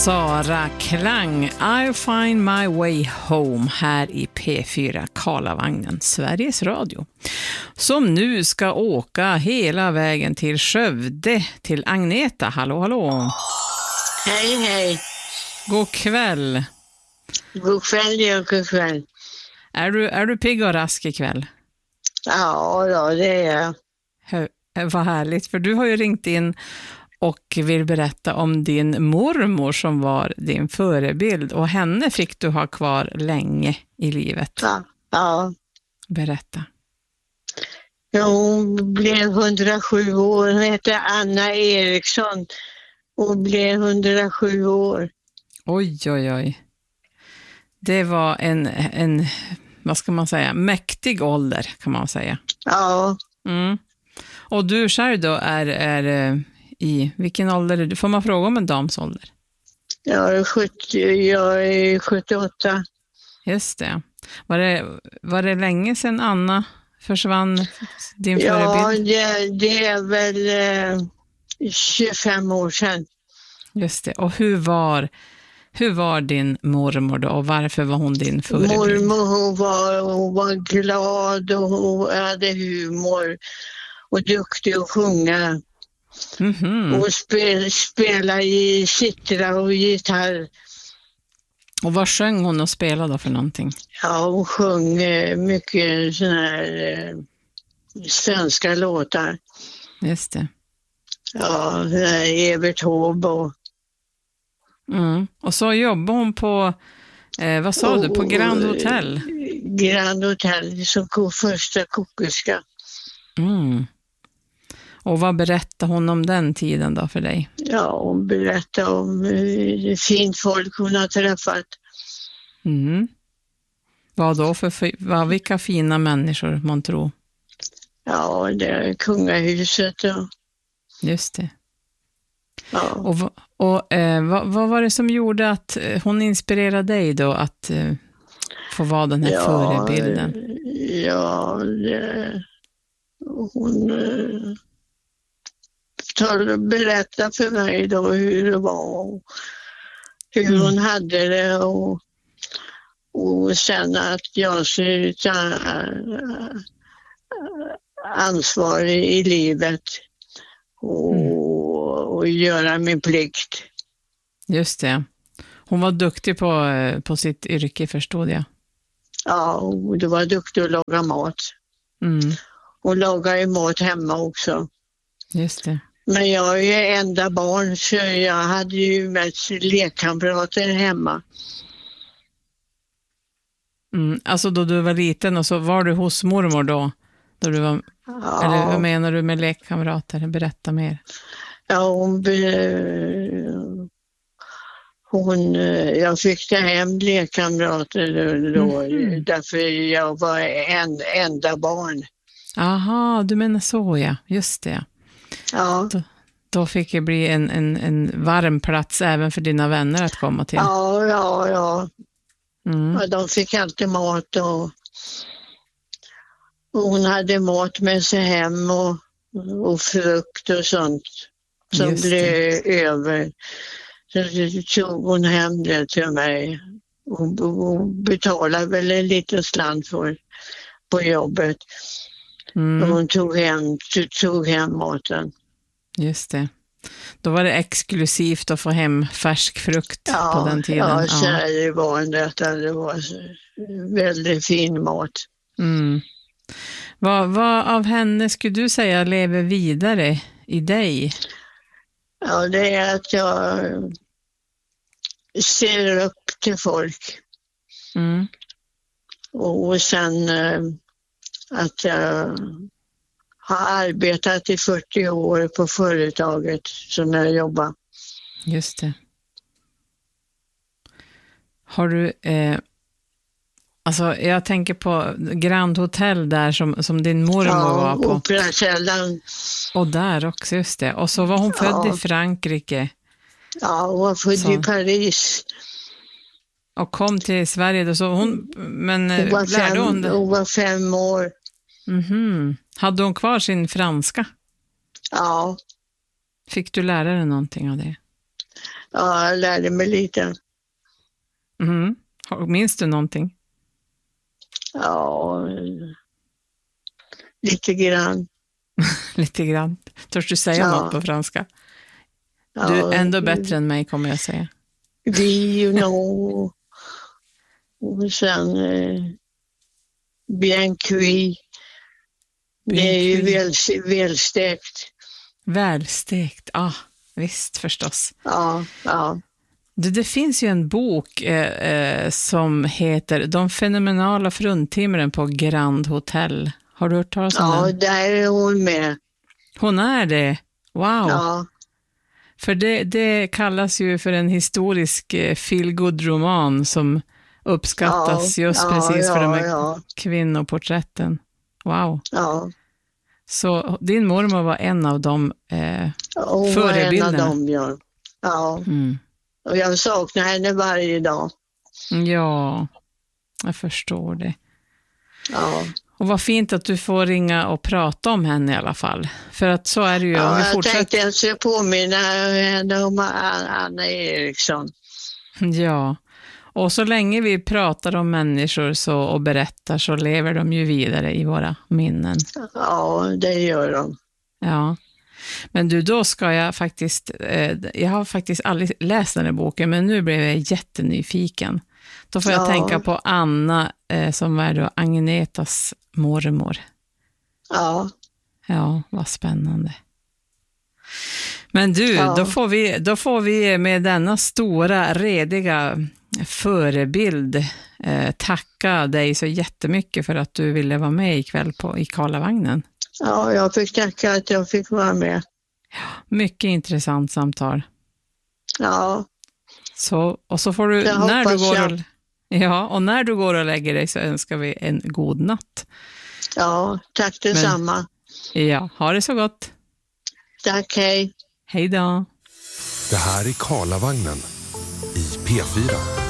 Sara Klang, I'll find my way home här i P4 Karlavagnen, Sveriges Radio. Som nu ska åka hela vägen till Skövde, till Agneta. Hallå, hallå. Hej, hej. God kväll. God kväll, ja, god kväll. Är du pigg och rask ikväll? Ja, det är jag. Vad härligt, för du har ju ringt in och vill berätta om din mormor som var din förebild. Och henne fick du ha kvar länge i livet. Ja. Berätta. Ja, hon blev 107 år. Hon hette Anna Eriksson. Hon blev 107 år. Oj, oj, oj. Det var en vad ska man säga, mäktig ålder kan man säga. Ja. Mm. Och du själv då är i vilken ålder är du? Får man fråga om en dams ålder? Jag är 78. Just det. Var det länge sedan Anna försvann, din förebild? Ja, det är väl 25 år sedan. Just det. Och hur var din mormor då och varför var hon din förebild? Mormor hon var glad och hon hade humor och duktig att sjunga. Mm-hmm. Och spela i citra och gitarr. Och vad sjöng hon och spelade då för någonting? Ja, hon sjöng mycket såna här svenska låtar. Just det. Ja, Evert Taube och... Och så jobbade hon på, vad sa du, på Grand Hotel? Grand Hotel som första kokerska. Och vad berättade hon om den tiden då för dig? Ja, hon berättade om fint folk hon har träffat. Vad då vilka fina människor man tror? Ja, det är kungahuset och... Just det. Ja. Och vad var det som gjorde att hon inspirerade dig då att få vara den här förebilden? Ja, hon berättade för mig då hur det var och hur hon hade det och sen att jag ser ansvar i livet och göra min plikt. Just det. Hon var duktig på sitt yrke, förstod jag. Ja, och du var duktig att laga mat. Hon lagar ju mat hemma också. Just det. Men jag är ju enda barn så jag hade ju mest lekkamrater hemma. Alltså då du var liten och så var du hos mormor då du var, eller vad menar du med lekkamrater? Berätta mer. Ja, jag fick ta hem lekkamrater då därför jag var enda barn. Aha, du menar så ja, just det. Ja. Då fick det bli en varm plats även för dina vänner att komma till. Ja. Ja, de fick alltid mat och hon hade mat med sig hem och frukt och sånt som blev över. Så tog hon hem det till mig. Hon betalade väl en liten slant på jobbet. Och hon tog hem maten. Just det. Då var det exklusivt att få hem färsk frukt på den tiden. Ja, så det var väldigt fin mat. Vad av henne skulle du säga lever vidare i dig? Ja, det är att jag ser upp till folk. Och sen att jag har arbetat i 40 år på företaget som jag jobbar. Just det. Har du alltså jag tänker på Grand Hotel där som din mormor var på. Operakällan. Och där också, just det. Och så var hon född i Frankrike. Ja, hon var född i Paris. Och kom till Sverige då, så hon var 5 år. Hade hon kvar sin franska? Ja. Fick du lära dig någonting av det? Ja, jag lärde mig lite. Mm. Minns du någonting? Ja, lite grann. Lite grann. Törs du säga något på franska? Ja, Du är ändå bättre än mig, kommer jag säga. Vi, you know. Och sen bien cuit. Det är ju välstekt. Välstekt, visst förstås. Ja. Det finns ju en bok som heter De fenomenala fruntimren på Grand Hotel. Har du hört talas om den? Ja, där är hon med. Hon är det? Wow! Ja. För det kallas ju för en historisk feel-good-roman som uppskattas just precis för de här kvinnoporträtten. Wow! Ja. Så din mormor var en av de förebilderna? En av dem, ja. Mm. Och jag saknar henne varje dag. Ja, jag förstår det. Ja. Och vad fint att du får ringa och prata om henne i alla fall. För att så är det ju. Ja, om vi jag tänkte jag skulle påminna henne om Anna Eriksson. Ja, och så länge vi pratar om människor och berättar så lever de ju vidare i våra minnen. Ja, det gör de. Ja, men du, då ska jag faktiskt, jag har faktiskt aldrig läst den här boken, men nu blev jag jättenyfiken. Då får jag tänka på Anna som är då Agnetas mormor. Ja. Ja, vad spännande. Men du, då får vi med denna stora, rediga förebild tacka dig så jättemycket för att du ville vara med ikväll i Karlavagnen. Ja, jag fick tacka att jag fick vara med. Mycket intressant samtal. Ja. Och så får du, när du går och lägger dig så önskar vi en god natt. Ja, tack detsamma. Ja, ha det så gott. Tack, hej. Hej då. Det här är Karlavagnen i P4.